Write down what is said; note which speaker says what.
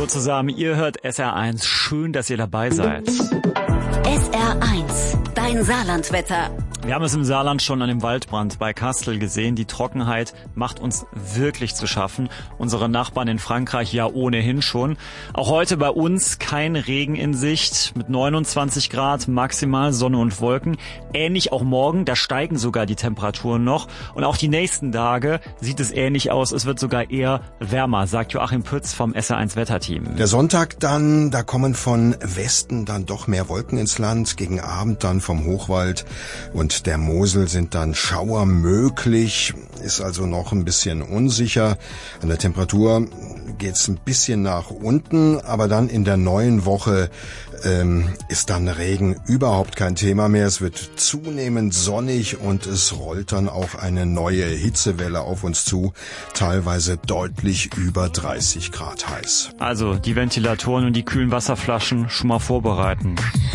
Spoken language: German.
Speaker 1: zusammen, ihr hört SR1. Schön, dass ihr dabei seid.
Speaker 2: SR1, dein Saarlandwetter.
Speaker 1: Wir haben es im Saarland schon an dem Waldbrand bei Kastel gesehen. Die Trockenheit macht uns wirklich zu schaffen. Unsere Nachbarn in Frankreich ja ohnehin schon. Auch heute bei uns kein Regen in Sicht mit 29 Grad, maximal Sonne und Wolken. Ähnlich auch morgen, da steigen sogar die Temperaturen noch. Und auch die nächsten Tage sieht es ähnlich aus. Es wird sogar eher wärmer, sagt Joachim Pütz vom SR1 Wetterteam.
Speaker 3: Der Sonntag dann, da kommen von Westen dann doch mehr Wolken ins Land. Gegen Abend dann vom Hochwald und der Mosel sind dann Schauer möglich, ist also noch ein bisschen unsicher. An der Temperatur geht's ein bisschen nach unten, aber dann in der neuen Woche ist dann Regen überhaupt kein Thema mehr. Es wird zunehmend sonnig und es rollt dann auch eine neue Hitzewelle auf uns zu, teilweise deutlich über 30 Grad heiß.
Speaker 1: Also die Ventilatoren und die kühlen Wasserflaschen schon mal vorbereiten.